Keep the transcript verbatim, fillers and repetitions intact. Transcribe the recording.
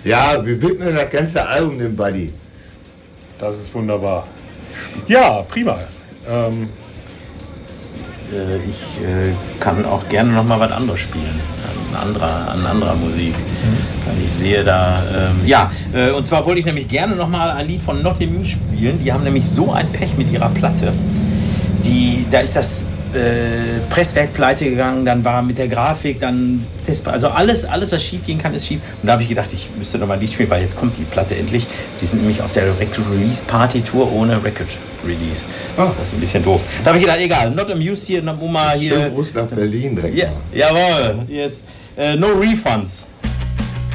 Ja, wir widmen das ganze Album dem Buddy. Das ist wunderbar. Ja, prima. Ähm, äh, ich äh, kann auch gerne noch mal was anderes spielen. An anderer, an anderer Musik. Mhm. Weil ich sehe da... Ähm, ja, äh, und zwar wollte ich nämlich gerne noch mal ein Lied von Not Amused spielen. Die haben nämlich so ein Pech mit ihrer Platte. Die, da ist das äh, Presswerk pleite gegangen, dann war mit der Grafik, dann Test, also alles, alles, was schief gehen kann, ist schief. Und da habe ich gedacht, ich müsste noch mal ein Lied spielen, weil jetzt kommt die Platte endlich. Die sind nämlich auf der Record Release Party Tour ohne Record Release. Oh. Das ist ein bisschen doof. Da habe ich gedacht, egal, Not Amused hier, Oma hier. Schönen Gruß nach Berlin direkt. Ja, jawohl, yes. Uh, no refunds.